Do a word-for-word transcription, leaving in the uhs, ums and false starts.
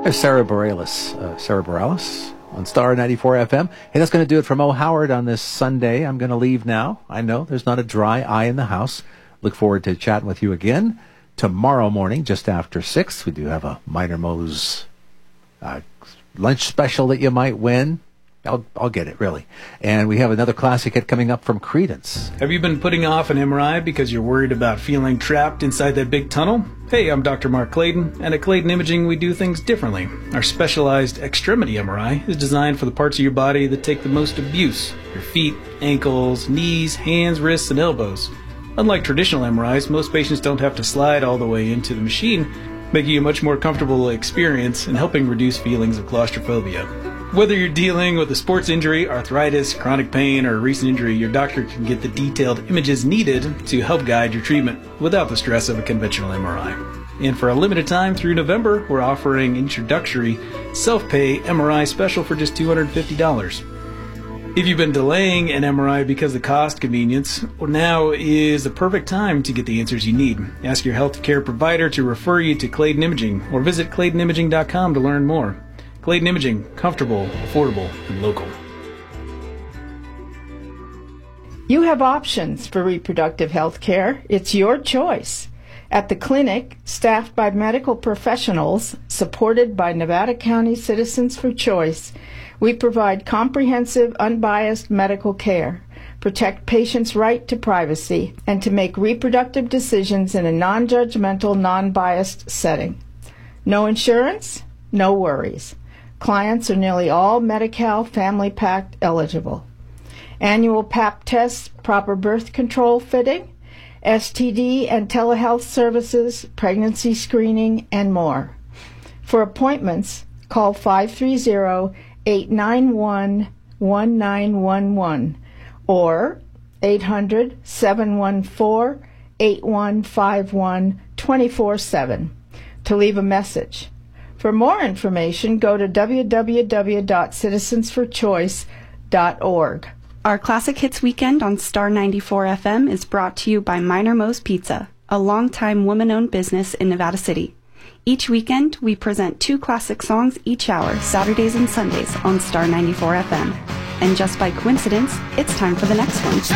There's Sarah Bareilles, uh, Sarah Bareilles on Star ninety-four F M. Hey, that's going to do it for Mo Howard on this Sunday. I'm going to leave now. I know there's not a dry eye in the house. Look forward to chatting with you again tomorrow morning, just after six. We do have a Minor Mo's uh, lunch special that you might win. I'll, I'll get it, really. And we have another classic hit coming up from Creedence. Have you been putting off an M R I because you're worried about feeling trapped inside that big tunnel? Hey, I'm Doctor Mark Clayton, and at Clayton Imaging we do things differently. Our specialized extremity M R I is designed for the parts of your body that take the most abuse. Your feet, ankles, knees, hands, wrists, and elbows. Unlike traditional M R Is, most patients don't have to slide all the way into the machine, making it a much more comfortable experience and helping reduce feelings of claustrophobia. Whether you're dealing with a sports injury, arthritis, chronic pain, or a recent injury, your doctor can get the detailed images needed to help guide your treatment without the stress of a conventional M R I. And for a limited time through November, we're offering introductory self-pay M R I special for just two hundred fifty dollars. If you've been delaying an M R I because of cost convenience, well, now is the perfect time to get the answers you need. Ask your healthcare provider to refer you to Clayton Imaging or visit clayton imaging dot com to learn more. Clayton Imaging, comfortable, affordable, and local. You have options for reproductive health care. It's your choice. At the clinic, staffed by medical professionals, supported by Nevada County Citizens for Choice, we provide comprehensive, unbiased medical care, protect patients' right to privacy, and to make reproductive decisions in a non-judgmental, non-biased setting. No insurance? No worries. Clients are nearly all Medi-Cal Family Pact eligible. Annual Pap tests, proper birth control fitting, S T D and telehealth services, pregnancy screening, and more. For appointments, call five three zero, eight nine one, one nine one one or eight hundred, seven one four, eight one five one, two four seven to leave a message. For more information, go to w w w dot citizens for choice dot org. Our Classic Hits Weekend on Star ninety-four F M is brought to you by Minor Mo's Pizza, a longtime woman-owned business in Nevada City. Each weekend, we present two classic songs each hour, Saturdays and Sundays, on Star ninety-four F M. And just by coincidence, it's time for the next one.